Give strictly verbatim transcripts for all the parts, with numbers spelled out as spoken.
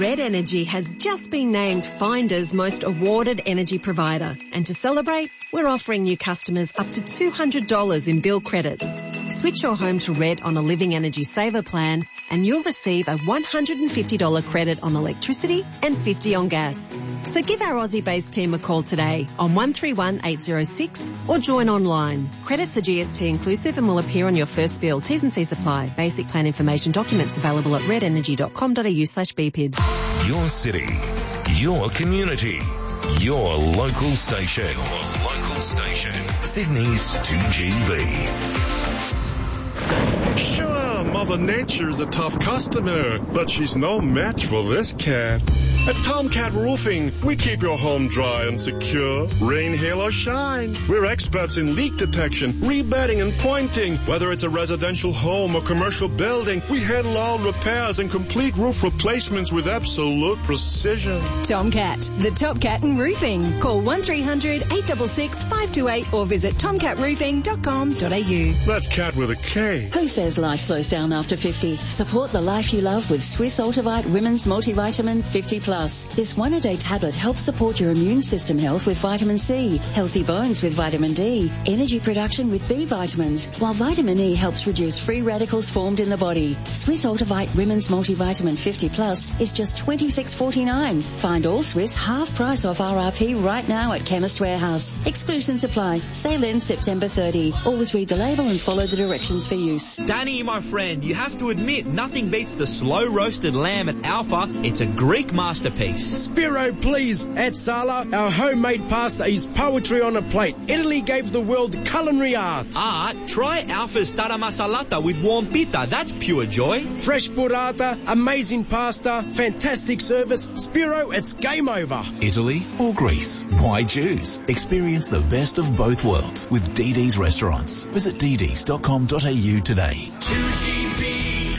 Red Energy has just been named Finder's most awarded energy provider. And to celebrate, we're offering new customers up to two hundred dollars in bill credits. Switch your home to Red on a Living Energy Saver plan and you'll receive a one hundred fifty dollars credit on electricity and fifty dollars on gas. So give our Aussie-based team a call today on one three one eight zero six or join online. Credits are G S T inclusive and will appear on your first bill. T's and C's apply. Basic plan information documents available at red energy dot com dot a u slash b p i d. Your city, your community, your local station. Your local station. Sydney's two G B. Sure, Mother Nature's a tough customer, but she's no match for this cat. At Tomcat Roofing, we keep your home dry and secure, rain, hail, or shine. We're experts in leak detection, rebedding, and pointing. Whether it's a residential home or commercial building, we handle all repairs and complete roof replacements with absolute precision. Tomcat, the top cat in roofing. Call one three hundred eight six six five two eight or visit tomcat roofing dot com dot a u. That's cat with a K. Who says life slows down after fifty? Support the life you love with Swiss Ultivite Women's Multivitamin fifty plus. This one-a-day tablet helps support your immune system health with vitamin C, healthy bones with vitamin D, energy production with B vitamins, while vitamin E helps reduce free radicals formed in the body. Swiss Ultivite Women's Multivitamin fifty plus is just twenty-six forty-nine. Find all Swiss half price off R R P right now at Chemist Warehouse. Exclusions apply. Sale ends September thirtieth. Always read the label and follow the directions for use. Danny, my friend, you have to admit, nothing beats the slow-roasted lamb at Alpha. It's a Greek masterpiece. Spiro, please. At Sala, our homemade pasta is poetry on a plate. Italy gave the world culinary art. Art? Try Alpha's tara masalata with warm pita. That's pure joy. Fresh burrata, amazing pasta, fantastic service. Spiro, it's game over. Italy or Greece? Why choose? Experience the best of both worlds with D D's Restaurants. Visit d ds dot com dot a u today. two G B,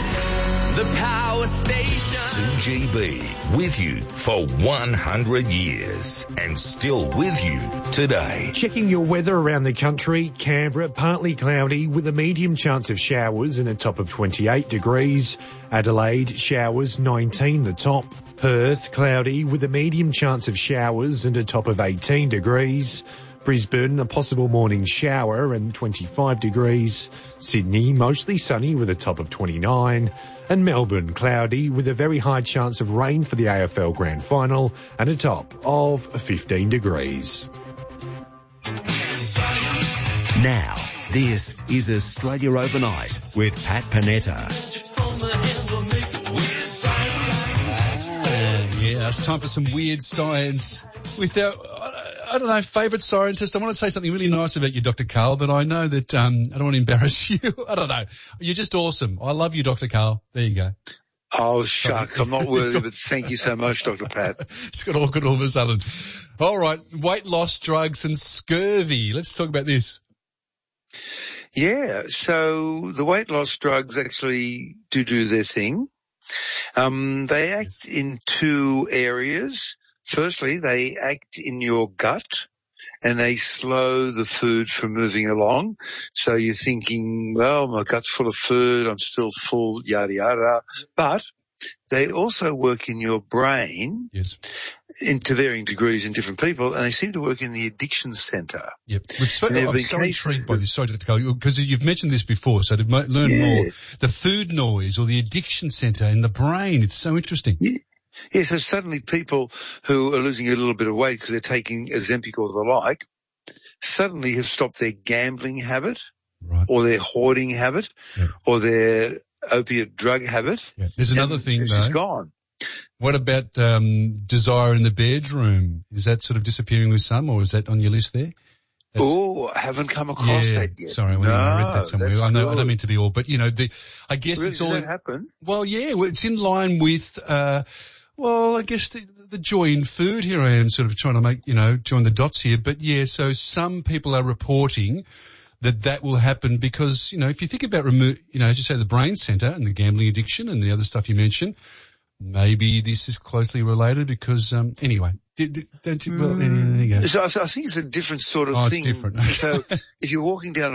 the power station. two G B, with you for one hundred years and still with you today. Checking your weather around the country, Canberra, partly cloudy with a medium chance of showers and a top of twenty-eight degrees. Adelaide, showers, nineteen the top. Perth, cloudy with a medium chance of showers and a top of eighteen degrees. Brisbane, a possible morning shower and twenty-five degrees. Sydney, mostly sunny with a top of twenty-nine. And Melbourne, cloudy with a very high chance of rain for the A F L Grand Final and a top of fifteen degrees. Now, this is Australia Overnight with Pat Panetta. Uh, yeah, it's time for some weird science with our, I don't know, favourite scientist. I want to say something really nice about you, Doctor Karl, but I know that um, I don't want to embarrass you. I don't know. You're just awesome. I love you, Doctor Karl. There you go. Oh, shucks. I'm not worthy, but thank you so much, Doctor Pat. It's got awkward all of a sudden. All right, weight loss drugs and scurvy. Let's talk about this. Yeah, so the weight loss drugs actually do do their thing. Um, they act in two areas. Firstly, they act in your gut and they slow the food from moving along. So you're thinking, well, my gut's full of food, I'm still full, yada, yada. But they also work in your brain, yes, in to varying degrees in different people, and they seem to work in the addiction centre. Yep. We've spoken, I'm so intrigued by this, sorry, Doctor Karl, because you've mentioned this before, so to learn yeah. more, the food noise or the addiction centre in the brain, it's so interesting. Yeah. Yeah, so suddenly people who are losing a little bit of weight because they're taking Ozempic or the like suddenly have stopped their gambling habit, right, or their hoarding habit, yeah, or their opiate drug habit. Yeah. There's another thing, it's though. It's gone. What about um, desire in the bedroom? Is that sort of disappearing with some, or is that on your list there? Oh, I haven't come across yeah, that yet. Sorry, well, no, I read that somewhere. I know, good. I don't mean to be all, but you know, the, I guess really, it's all. Does that happen? Well, yeah, well, it's in line with, uh, well, I guess the, the joy in food. Here I am sort of trying to make, you know, join the dots here. But yeah, so some people are reporting that that will happen because, you know, if you think about remove, you know, as you say, the brain centre and the gambling addiction and the other stuff you mentioned, maybe this is closely related because, um, anyway, don't you, well, there you go. So I think it's a different sort of oh, thing. It's different. So if you're walking down